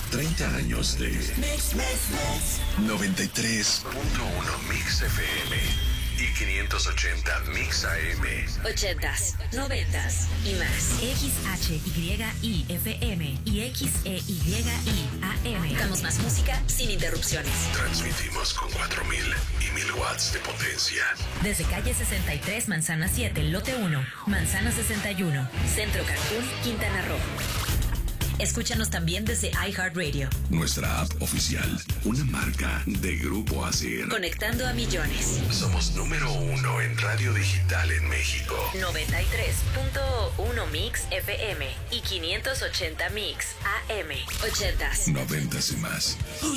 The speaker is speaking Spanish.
30 años de Mix. 93.1 Mix FM y 580 Mix AM. 80s, 90s y más. XHYIFM y XEYI AM. Damos más música sin interrupciones. Transmitimos con 4000 y 1000 watts de potencia. Desde calle 63, Manzana 7, lote 1, Manzana 61, Centro Cancún, Quintana Roo. Escúchanos también desde iHeartRadio. Nuestra app oficial, una marca de Grupo ASIR. Conectando a millones. Somos número 1 en radio digital en México. 93.1 Mix FM y 580 Mix AM. 80s. 90s y más.